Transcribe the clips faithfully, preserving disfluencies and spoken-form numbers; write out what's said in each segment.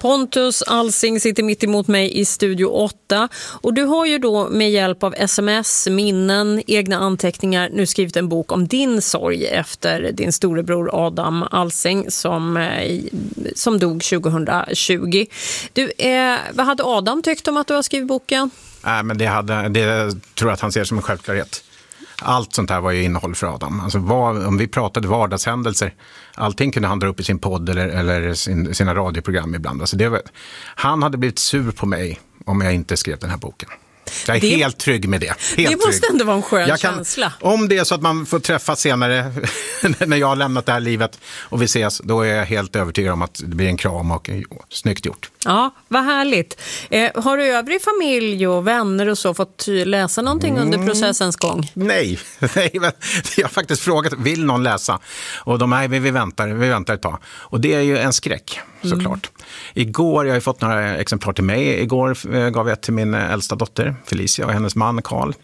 Pontus Alsing sitter mitt emot mig i Studio åtta och du har ju då med hjälp av sms, minnen, egna anteckningar nu skrivit en bok om din sorg efter din storebror Adam Alsing som, som dog tjugohundratjugo. Du, eh, vad hade Adam tyckt om att du har skrivit boken? Nej, men det, hade, det tror jag att han ser som en självklarhet. Allt sånt här var ju innehåll för Adam. Alltså vad, om vi pratade vardagshändelser, allting kunde han dra upp i sin podd eller, eller sin, sina radioprogram ibland. Alltså det var, han hade blivit sur på mig om jag inte skrev den här boken. Jag är det, helt trygg med det. Helt det måste trygg. ändå vara en skön jag kan, känsla. Om det är så att man får träffa senare när jag har lämnat det här livet och vi ses, då är jag helt övertygad om att det blir en kram och jo, snyggt gjort. Ja, vad härligt. Eh, har du övrig familj och vänner och så fått läsa någonting mm. under processens gång? Nej, nej, jag har faktiskt frågat, vill någon läsa? Och de är, vi väntar, vi väntar ett tag. Och det är ju en skräck, såklart. Mm. Igår, jag har fått några exemplar till mig. Igår eh, gav jag till min äldsta dotter, Felicia, och hennes man, Carl.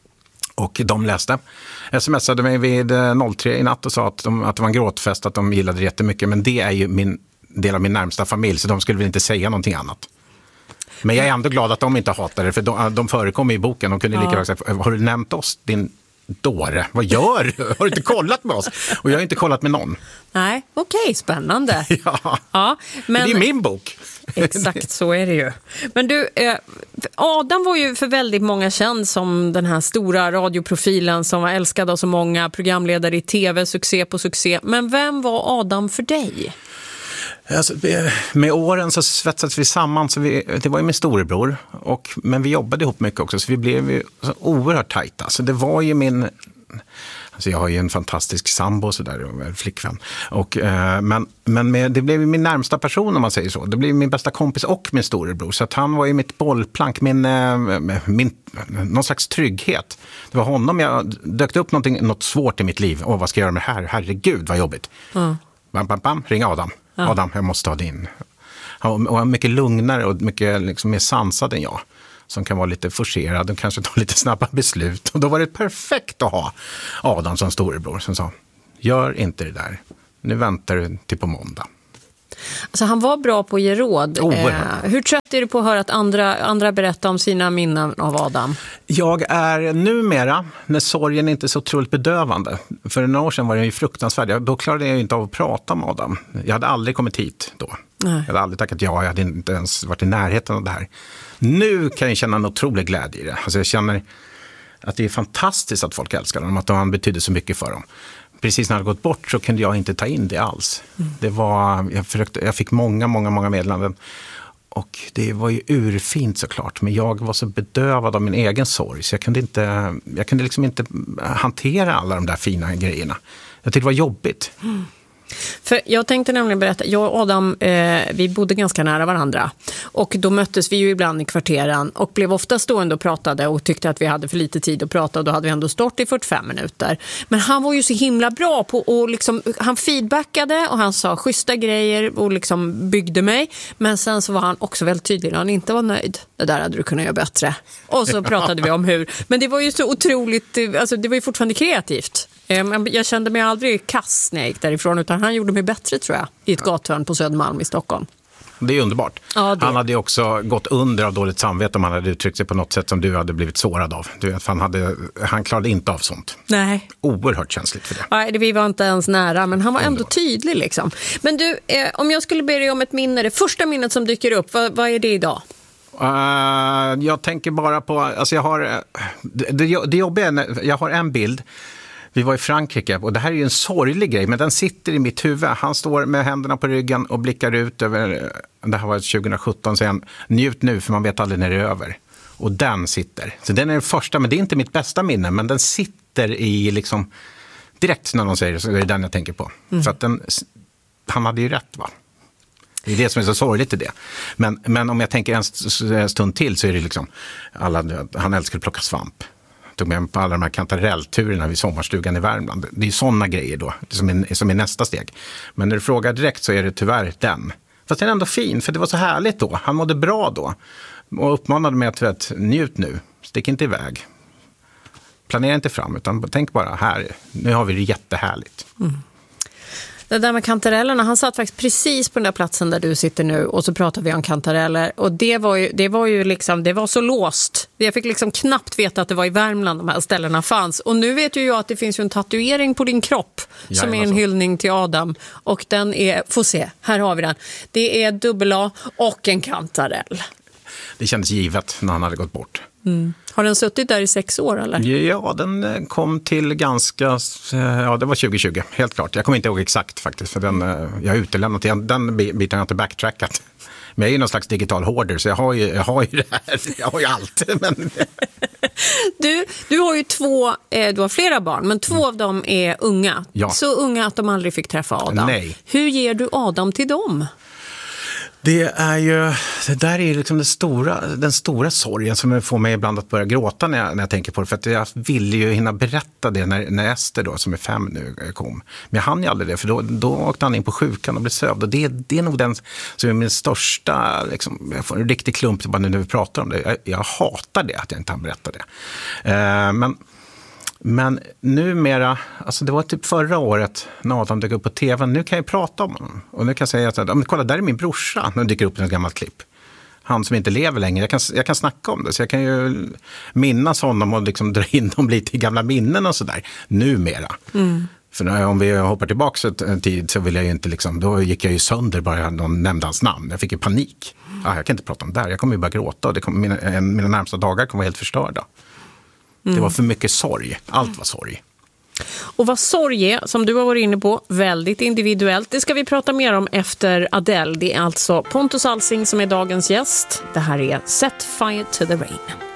Och de läste. Smsade mig vid noll tre i natt och sa att, de, att det var en gråtfest, att de gillade det jättemycket. Men det är ju min del av min närmsta familj, så de skulle väl inte säga någonting annat. Men jag är ändå glad att de inte hatar det, för de, de förekommer i boken. De kunde lika väl säga, har du nämnt oss, din dåre? Vad gör du? Har du inte kollat med oss? Och jag har inte kollat med någon. Nej, okej, okay, spännande. ja, ja men... det är min bok. Exakt, så är det ju. Men du, eh, Adam var ju för väldigt många känd som den här stora radioprofilen som var älskad av så många, programledare i tv, succé på succé. Men vem var Adam för dig? Alltså, med åren så svetsades vi samman, så vi, det var ju min storebror, och, men vi jobbade ihop mycket också, så vi blev ju så oerhört tajta. Så det var ju min... Alltså jag har ju en fantastisk sambo så där, flickvän. Och, eh, men men med, det blev ju min närmsta person, om man säger så. Det blev min bästa kompis och min storebror. Så att han var ju mitt bollplank, min, eh, min, någon slags trygghet. Det var honom, jag dök upp någonting, något svårt i mitt liv. Åh, vad ska jag göra med det här? Herregud, vad jobbigt. Mm. Bam, bam, bam, ring Adam. Ja. Adam, jag måste ha din. Han var mycket lugnare och mycket liksom mer sansad än jag. Som kan vara lite forcerad och kanske ta lite snabba beslut. Och då var det perfekt att ha Adam som storebror som sa, gör inte det där. Nu väntar du till på måndag. Alltså han var bra på att ge råd. Oh, eh, hur trött är du på att höra att andra, andra berättar om sina minnen av Adam? Jag är numera, när sorgen inte är så otroligt bedövande. För några år sedan var det ju fruktansvärt. Då klarade jag inte av att prata med Adam. Jag hade aldrig kommit hit då. Nej. Jag hade aldrig tackat ja, jag hade inte ens varit i närheten av det här. Nu kan jag känna en otrolig glädje i det. Alltså jag känner att det är fantastiskt att folk älskar honom, att han betyder så mycket för dem. Precis när han hade gått bort så kunde jag inte ta in det alls. Mm. Det var, jag, försökte, jag fick många, många, många meddelanden. Och det var ju urfint såklart. Men jag var så bedövad av min egen sorg. Så jag kunde, inte, jag kunde liksom inte hantera alla de där fina grejerna. Jag tyckte det var jobbigt. Mm. För jag tänkte nämligen berätta, jag och Adam, eh, vi bodde ganska nära varandra. Och då möttes vi ju ibland i kvarteren och blev ofta stående och pratade och tyckte att vi hade för lite tid att prata, och då hade vi ändå stått i fyrtiofem minuter. Men han var ju så himla bra på och liksom, han feedbackade och han sa schyssta grejer och liksom byggde mig. Men sen så var han också väldigt tydlig när han inte var nöjd. Det där hade du kunnat göra bättre. Och så pratade vi om hur. Men det var ju så otroligt, alltså det var ju fortfarande kreativt. Jag kände mig aldrig kass när jag gick därifrån, utan han gjorde mig bättre, tror jag, i ett gathörn på Södermalm i Stockholm. Det är underbart. Ja, det... Han hade ju också gått under av dåligt samvete om han hade uttryckt sig på något sätt som du hade blivit sårad av. Du vet, han, hade, han klarade inte av sånt. Nej. Oerhört känsligt för det. Nej, det, vi var inte ens nära, men han var ändå tydlig liksom. Men du, eh, om jag skulle be dig om ett minne, det första minnet som dyker upp, vad, vad är det idag? Uh, jag tänker bara på, alltså jag har, det, det, det jobbiga är, jag har en bild. Vi var i Frankrike och det här är ju en sorglig grej, men den sitter i mitt huvud. Han står med händerna på ryggen och blickar ut över, det här var tjugohundrasjutton, så han, njut nu för man vet aldrig när det är över. Och den sitter. Så den är den första, men det är inte mitt bästa minne, men den sitter i liksom, direkt när någon säger det så är det den jag tänker på. Mm. För att den, han hade ju rätt, va? Det är det som är så sorgligt i det. Men, men om jag tänker en stund till så är det liksom, alla, han älskar att plocka svamp. Tog med på alla de här kantarellturerna vid sommarstugan i Värmland. Det är ju sådana grejer då, som är, som är nästa steg. Men när du frågar direkt så är det tyvärr den. Fast den är ändå fin, för det var så härligt då. Han mådde bra då. Och uppmanade mig att vet, njut nu, stick inte iväg. Planera inte fram, utan tänk bara här, nu har vi det jättehärligt. Mm. Det där med kantarellerna, han satt faktiskt precis på den där platsen där du sitter nu och så pratade vi om kantareller och det var ju, det var ju liksom, det var så låst. Jag fick liksom knappt veta att det var i Värmland de här ställena fanns. Och nu vet ju jag att det finns ju en tatuering på din kropp som Jajamän, är en hyllning till Adam och den är, får se, här har vi den. Det är dubbel-A och en kantarell. Det kändes givet när han hade gått bort. Mm. Har den suttit där i sex år eller? Ja, den kom till ganska, ja det var tjugo tjugo, helt klart. Jag kommer inte ihåg exakt faktiskt, för den, jag har utelämnat den, den biten har jag inte backtrackat. Men jag är ju någon slags digital hoarder, så jag har ju, jag har ju det här, jag har ju allt. Men... du, du har ju två, eh, du har flera barn, men två mm. av dem är unga. Ja. Så unga att de aldrig fick träffa Adam. Nej. Hur ger du Adam till dem? Det är ju, det där är liksom den stora, den stora sorgen som får mig ibland att börja gråta när jag, när jag tänker på det. För att jag ville ju hinna berätta det när, när Ester då, som är fem nu, kom. Men jag hann ju aldrig det, för då, då åkte han in på sjukan och blev sövd. Och det, det är nog den som är min största, liksom, jag får en riktig klump bara nu när vi pratar om det. Jag, jag hatar det, att jag inte hann berätta det. Eh, men... Men numera, alltså det var typ förra året när Adam dök upp på tv, nu kan jag prata om honom. Och nu kan jag säga att, men kolla, där är min brorsa när det dyker upp ett gammalt klipp. Han som inte lever längre, jag kan, jag kan snacka om det. Så jag kan ju minnas honom och liksom dra in dem lite i gamla minnen och sådär, numera. Mm. För när, om vi hoppar tillbaka en tid så vill jag ju inte liksom, då gick jag ju sönder bara någon nämnde hans namn. Jag fick ju panik. Ah, jag kan inte prata om det där, jag kommer ju bara gråta och det kommer, mina, mina närmsta dagar kommer vara helt förstörda. Mm. Det var för mycket sorg. Allt var sorg. Och vad sorg är, som du har varit inne på, väldigt individuellt. Det ska vi prata mer om efter Adele. Det är alltså Pontus Alsing som är dagens gäst. Det här är Set Fire to the Rain.